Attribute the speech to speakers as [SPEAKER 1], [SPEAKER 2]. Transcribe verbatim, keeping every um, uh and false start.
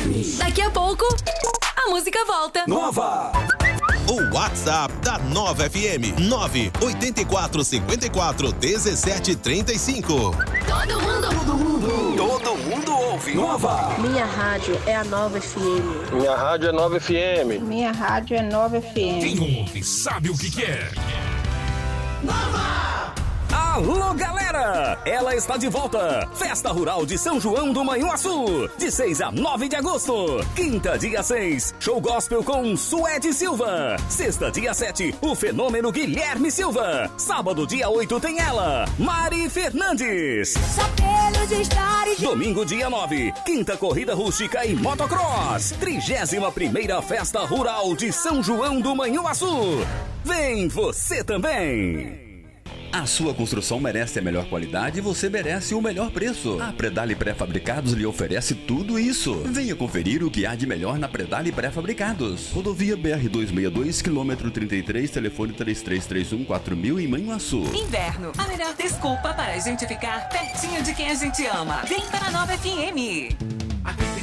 [SPEAKER 1] Daqui a pouco, a música volta.
[SPEAKER 2] Nova! O WhatsApp da Nova F M, nove oito quatro cinco quatro um sete três cinco.
[SPEAKER 1] Todo mundo,
[SPEAKER 2] todo mundo, todo mundo ouve. Nova!
[SPEAKER 3] Minha rádio é a Nova F M.
[SPEAKER 4] Minha rádio é Nova F M.
[SPEAKER 3] Minha rádio é Nova F M.
[SPEAKER 5] Quem ouve sabe o que que é.
[SPEAKER 6] Nova! Alô, galera! Ela está de volta! Festa Rural de São João do Manhuaçu, de seis a nove de agosto. Quinta, dia seis, show gospel com Suede Silva. Sexta, dia sete, o fenômeno Guilherme Silva. Sábado, dia oito, tem ela, Mari Fernandes. Domingo, dia nove, quinta corrida rústica e motocross. Trigésima primeira Festa Rural de São João do Manhuaçu. Vem você também!
[SPEAKER 7] A sua construção merece a melhor qualidade e você merece o melhor preço. A Predale Pré-Fabricados lhe oferece tudo isso. Venha conferir o que há de melhor na Predale Pré-Fabricados. Rodovia B R duzentos e sessenta e dois, quilômetro trinta e três, telefone três três três um quatro mil em Manhuaçu.
[SPEAKER 8] Inverno, a melhor desculpa para a gente ficar pertinho de quem a gente ama. Vem para a Nova F M.